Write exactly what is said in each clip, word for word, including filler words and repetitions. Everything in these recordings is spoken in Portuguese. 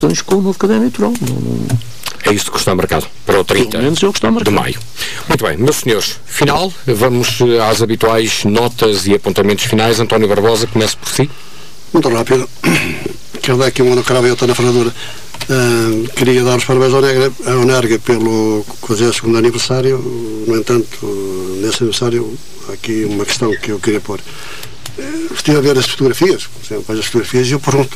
com o novo caderno eleitoral. Não, não... É isso que está marcado para o trinta é o que está de maio. Muito bem, meus senhores, final, vamos às habituais notas e apontamentos finais. António Barbosa, comece por si. Muito rápido. Quero dar aqui uma no cravo e outra na ferradura. Uh, queria dar os parabéns ao Nerga, ao Nerga pelo quadragésimo segundo aniversário. No entanto, nesse aniversário, há aqui uma questão que eu queria pôr. Uh, estive a ver as fotografias, sempre as fotografias, e eu pergunto: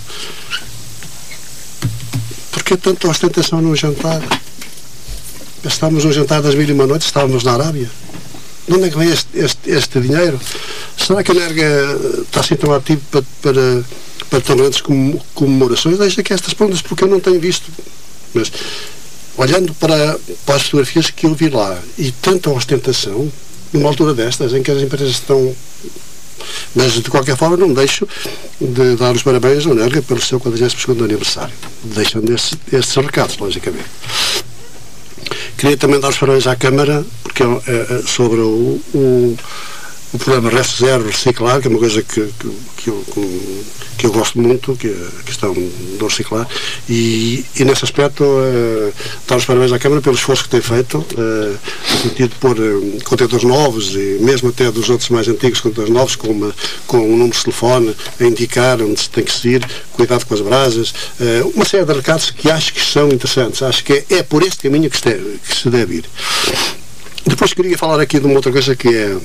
porquê tanta ostentação no jantar? Estávamos no jantar das mil e uma noites, estávamos na Arábia. De onde é que vem este, este, este dinheiro? Será que a Nerga está assim tão ativo para, para, para tão grandes comemorações? Deixa aqui estas perguntas, porque eu não tenho visto. Mas, olhando para, para as fotografias que eu vi lá, e tanta ostentação, numa altura destas, em que as empresas estão... Mas, de qualquer forma, não deixo de dar os parabéns ao Nerga pelo seu quadragésimo segundo aniversário. Deixando estes, estes recados, logicamente. Queria também dar os parabéns à Câmara, porque é, é, sobre o, o, o programa Resto Zero Reciclar, que é uma coisa que, que, que, eu, que eu gosto muito, que é a questão do reciclar, e, e nesse aspecto é, dar os parabéns à Câmara pelo esforço que tem feito, é, no sentido de pôr é, contentores novos, e mesmo até dos outros mais antigos contentores novos, com, uma, com um número de telefone a indicar onde se tem que se ir, cuidado com as brasas, é, uma série de recados que acho que são interessantes. Acho que é, é por este caminho que se, deve, que se deve ir. Depois queria falar aqui de uma outra coisa que é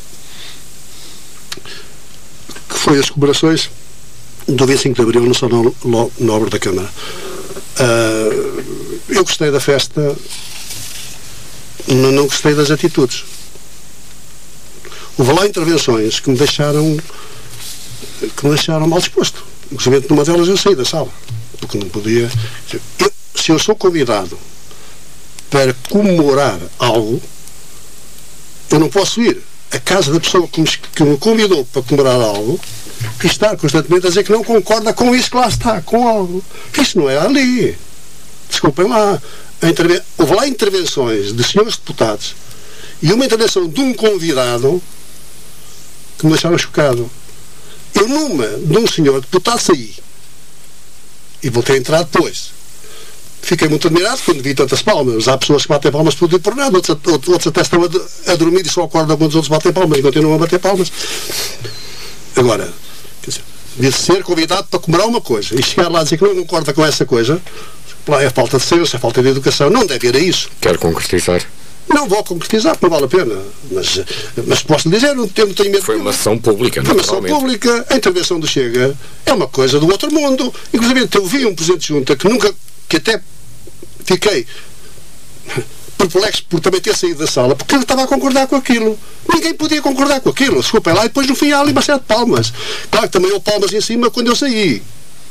que foi as comemorações do vinte e cinco de Abril no Salão Nobre da Câmara. Uh, eu gostei da festa, não, não gostei das atitudes. Houve lá intervenções que me deixaram que me deixaram mal disposto. Inclusive, numa delas eu saí da sala, porque não podia... Eu, se eu sou convidado para comemorar algo, eu não posso ir à casa da pessoa que me, que me convidou para comemorar algo e estar constantemente a dizer que não concorda com isso que lá está, com algo. Isso não é ali. Desculpem lá. Interve... Houve lá intervenções de senhores deputados e uma intervenção de um convidado que me deixaram chocado. Eu, numa de um senhor deputado, saí e voltei a entrar depois. Fiquei muito admirado quando vi tantas palmas. Há pessoas que batem palmas por tudo e por nada, outros, outros até estão a, a dormir e só acordam quando os outros batem palmas e continuam a bater palmas. Agora, quer dizer, de ser convidado para comemorar uma coisa e chegar lá a dizer que não concorda com essa coisa, é falta de senso, é falta de educação. Não deve ir a isso. Quero concretizar. Não vou concretizar, não vale a pena. Mas, mas posso lhe dizer, não tenho, não tenho medo. Foi uma ação pública, Foi uma ação pública. A intervenção do Chega é uma coisa do outro mundo. Inclusive, eu vi um Presidente de Junta que nunca, que até fiquei perplexo por também ter saído da sala, porque ele estava a concordar com aquilo. Ninguém podia concordar com aquilo. Desculpem lá, e depois no fim há ali uma série de palmas. Claro que também houve palmas em cima quando eu saí.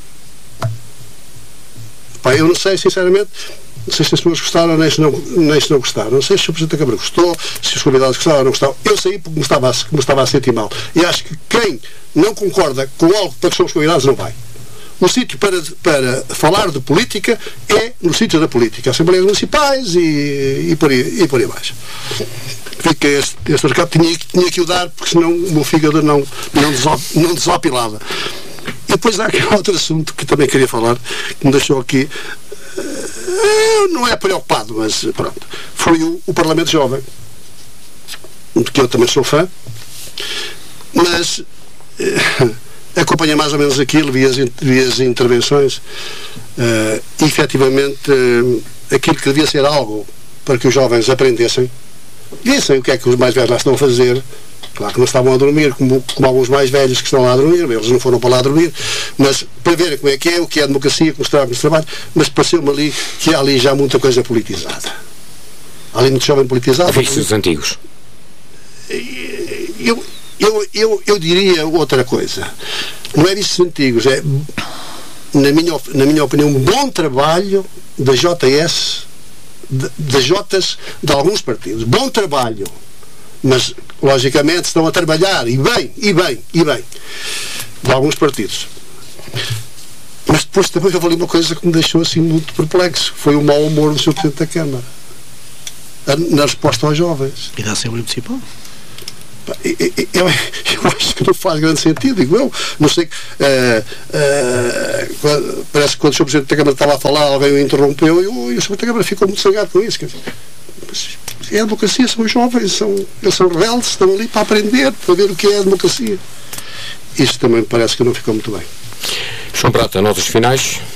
Pá, eu não sei, sinceramente, não sei se as pessoas gostaram, nem se não, nem se não gostaram. Não sei se o Presidente da Câmara gostou, se os convidados gostaram ou não gostaram. Eu saí porque me estava, a, me estava a sentir mal. E acho que quem não concorda com algo para que são os convidados não vai. O sítio para, para falar de política é no sítio da política, Assembleias Municipais e, e, por, aí, e por aí abaixo. Fica este, este recado, tinha, tinha que o dar, porque senão o meu fígado não, não, desop, não desopilava. E depois há aqui outro assunto que também queria falar, que me deixou aqui, uh, não é preocupado, mas pronto, foi o, o Parlamento Jovem, de que eu também sou fã, mas uh, acompanhei mais ou menos aquilo, vi as, vi as intervenções, uh, e efetivamente uh, aquilo que devia ser algo para que os jovens aprendessem, vissem o que é que os mais velhos lá estão a fazer. Claro que não estavam a dormir, como, como alguns mais velhos que estão lá a dormir, eles não foram para lá a dormir, mas para verem como é que é, o que é a democracia, como se trabalha, como se trabalha, mas pareceu-me ali que há ali já muita coisa politizada. Há ali muito jovem politizado. Vícios antigos. Eu, eu, eu, eu diria outra coisa. Não é vícios antigos, é, na minha, na minha opinião, um bom trabalho da J S, das Jotas de alguns partidos. Bom trabalho. Mas, logicamente, estão a trabalhar, e bem, e bem, e bem, de alguns partidos. Mas depois também houve ali uma coisa que me deixou assim muito perplexo, foi o mau humor do senhor Presidente da Câmara, na resposta aos jovens. E da Assembleia Municipal? Eu, eu acho que não faz grande sentido, digo eu. Não sei. Uh, uh, parece que quando o senhor Presidente da Câmara estava a falar, alguém o interrompeu e o, e o senhor Presidente da Câmara ficou muito zangado com isso. Quer dizer, é a democracia, são os jovens, são, eles são rebeldes, estão ali para aprender, para ver o que é a democracia. Isto também parece que não ficou muito bem. João Prata, notas finais.